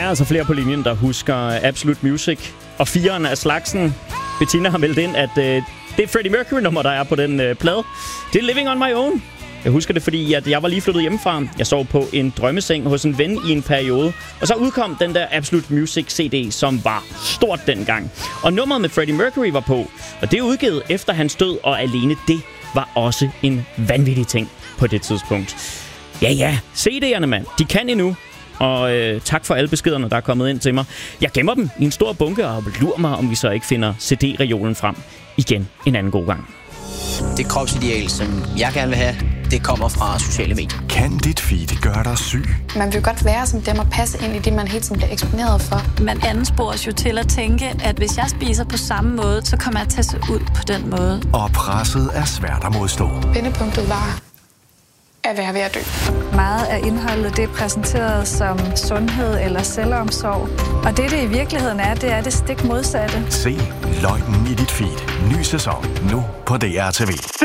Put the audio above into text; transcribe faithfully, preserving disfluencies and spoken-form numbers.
er altså flere på linjen, der husker Absolute Music. Og fireren af slagsen. Bettina har meldt ind, at øh, det er Freddie Mercury-nummer, der er på den øh, plade. Det er Living on My Own. Jeg husker det, fordi at jeg var lige flyttet hjemmefra. Jeg sov på en drømmeseng hos en ven i en periode. Og så udkom den der Absolute Music C D, som var stort dengang. Og nummeret med Freddie Mercury var på. Og det er udgivet efter hans død, og alene det var også en vanvittig ting på det tidspunkt. Ja, ja, C D'erne, mand. De kan endnu. Og øh, tak for alle beskederne, der er kommet ind til mig. Jeg gemmer dem i en stor bunke, og lurer mig, om vi så ikke finder C D-reolen frem igen en anden god gang. Det kropsideal, som jeg gerne vil have, det kommer fra sociale medier. Kan dit feed gøre dig syg? Man vil godt være som dem og passe ind i det, man hele tiden bliver eksponeret for. Man anspores jo til at tænke, at hvis jeg spiser på samme måde, så kommer jeg til at se ud på den måde. Og presset er svært at modstå. Vendepunktet var at være ved at dø. Meget af indholdet det er præsenteret som sundhed eller selvomsorg. Og det, det i virkeligheden er, det er det stik modsatte. Se løgnen i dit feed. Ny sæson nu på D R T V.